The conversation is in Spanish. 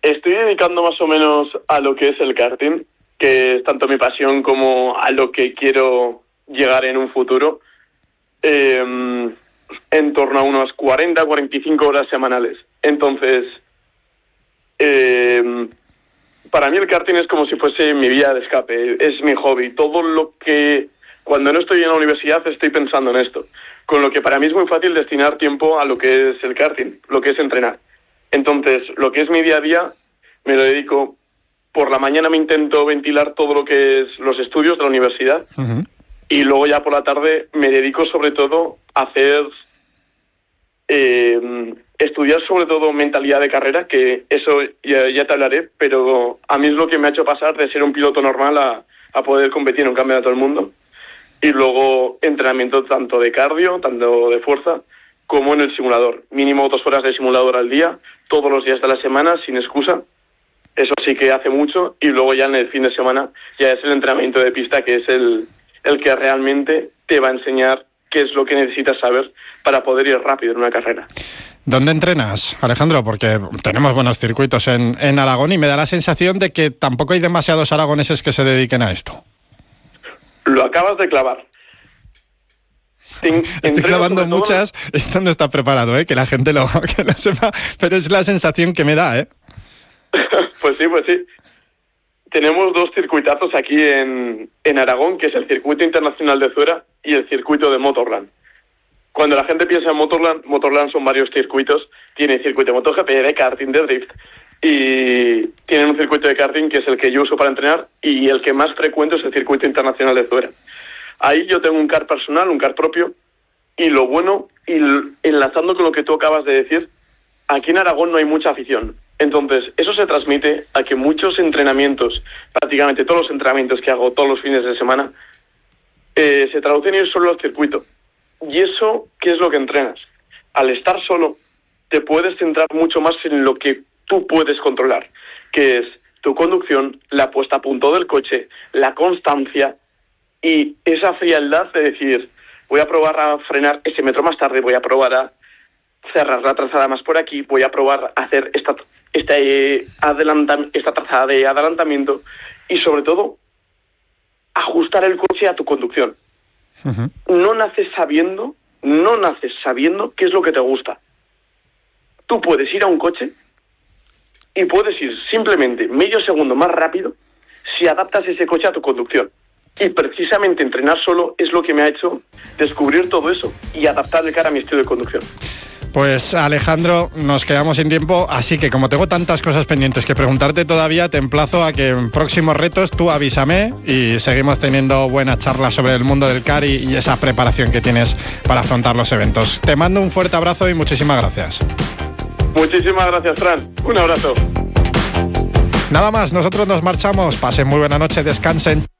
Estoy dedicando más o menos a lo que es el karting, que es tanto mi pasión como a lo que quiero llegar en un futuro, en torno a unas 40-45 horas semanales. Entonces, para mí el karting es como si fuese mi vía de escape, es mi hobby. Todo lo que, cuando no estoy en la universidad, estoy pensando en esto. Con lo que para mí es muy fácil destinar tiempo a lo que es el karting, lo que es entrenar. Entonces, lo que es mi día a día, me lo dedico. Por la mañana me intento ventilar todo lo que es los estudios de la universidad. Uh-huh. Y luego ya por la tarde me dedico sobre todo a hacer... estudiar sobre todo mentalidad de carrera, que eso ya te hablaré, pero a mí es lo que me ha hecho pasar de ser un piloto normal a poder competir en un campeonato del mundo. Y luego entrenamiento tanto de cardio, tanto de fuerza, como en el simulador. Mínimo 2 horas de simulador al día, todos los días de la semana, sin excusa. Eso sí que hace mucho. Y luego ya en el fin de semana ya es el entrenamiento de pista, que es el que realmente te va a enseñar qué es lo que necesitas saber para poder ir rápido en una carrera. ¿Dónde entrenas, Alejandro? Porque tenemos buenos circuitos en Aragón y me da la sensación de que tampoco hay demasiados aragoneses que se dediquen a esto. Lo acabas de clavar. Estoy clavando muchas. Esto no está preparado, que la gente lo sepa, pero es la sensación que me da, Pues sí. Tenemos 2 circuitazos aquí en Aragón, que es el Circuito Internacional de Zuera y el Circuito de Motorland. Cuando la gente piensa en Motorland son varios circuitos. Tiene circuito de MotoGP, de karting, de drift, y tienen un circuito de karting que es el que yo uso para entrenar, y el que más frecuento es el Circuito Internacional de Zuera. Ahí yo tengo un kart personal, un kart propio, y lo bueno, y enlazando con lo que tú acabas de decir, aquí en Aragón no hay mucha afición. Entonces, eso se transmite a que muchos entrenamientos, prácticamente todos los entrenamientos que hago todos los fines de semana, se traducen en ir solo al circuito. ¿Y eso qué es lo que entrenas? Al estar solo, te puedes centrar mucho más en lo que tú puedes controlar, que es tu conducción, la puesta a punto del coche, la constancia y esa frialdad de decir, voy a probar a frenar ese metro más tarde, voy a probar a cerrar la trazada más por aquí, voy a probar a hacer esta trazada de adelantamiento y sobre todo ajustar el coche a tu conducción. Uh-huh. No naces sabiendo qué es lo que te gusta. Tú puedes ir a un coche y puedes ir simplemente medio segundo más rápido si adaptas ese coche a tu conducción. Y precisamente entrenar solo es lo que me ha hecho descubrir todo eso y adaptar el cara a mi estilo de conducción. Pues Alejandro, nos quedamos sin tiempo, así que como tengo tantas cosas pendientes que preguntarte todavía, te emplazo a que en próximos retos tú avísame y seguimos teniendo buenas charlas sobre el mundo del kart y esa preparación que tienes para afrontar los eventos. Te mando un fuerte abrazo y muchísimas gracias. Muchísimas gracias, Fran. Un abrazo. Nada más, nosotros nos marchamos. Pasen muy buena noche, descansen.